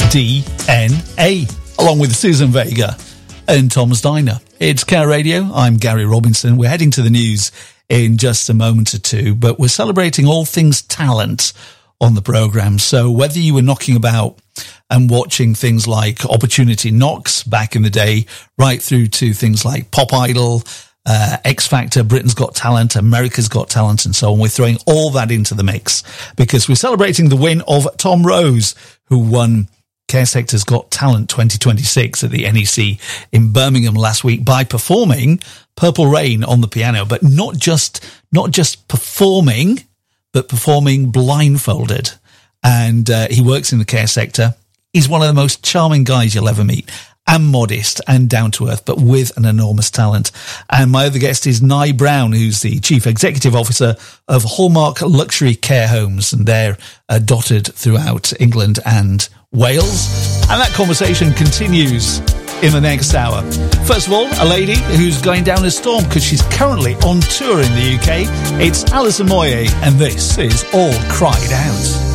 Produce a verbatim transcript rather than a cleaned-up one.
D N A, along with Susan Vega and Tom's Diner. It's Care Radio. I'm Gary Robinson. We're heading to the news in just a moment or two, but we're celebrating all things talent on the programme. So whether you were knocking about and watching things like Opportunity Knocks back in the day, right through to things like Pop Idol, uh, X Factor, Britain's Got Talent, America's Got Talent, and so on, we're throwing all that into the mix because we're celebrating the win of Tom Rose, who won Care Sector's Got Talent twenty twenty-six at the N E C in Birmingham last week by performing Purple Rain on the piano, but not just not just performing, but performing blindfolded. And uh, he works in the care sector. He's one of the most charming guys you'll ever meet, and modest and down to earth, but with an enormous talent. And my other guest is Nye Brown, who's the Chief Executive Officer of Hallmark Luxury Care Homes, and they're uh, dotted throughout England and Wales. And that conversation continues in the next hour. First of all, a lady who's going down a storm because she's currently on tour in the U K. It's Alison Moyet, and this is All Cried Out.